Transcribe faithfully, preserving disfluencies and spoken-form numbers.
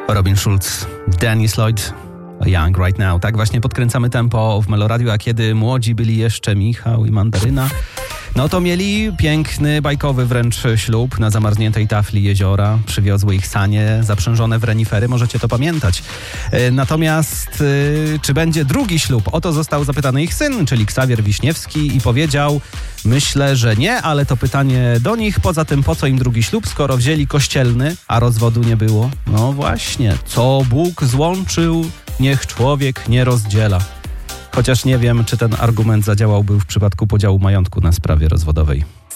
Robin Schulz, Dennis Lloyd, Young Right Now. Tak właśnie podkręcamy tempo w Meloradiu, a kiedy młodzi byli jeszcze Michał i Mandaryna, no to mieli piękny, bajkowy wręcz ślub na zamarzniętej tafli jeziora. Przywiozły ich sanie zaprzężone w renifery, możecie to pamiętać. Natomiast czy będzie drugi ślub? O to został zapytany ich syn, czyli Ksawier Wiśniewski, i powiedział: myślę, że nie, ale to pytanie do nich. Poza tym, po co im drugi ślub, skoro wzięli kościelny, a rozwodu nie było? No właśnie, co Bóg złączył, niech człowiek nie rozdziela. Chociaż nie wiem, czy ten argument zadziałałby w przypadku podziału majątku na sprawie rozwodowej.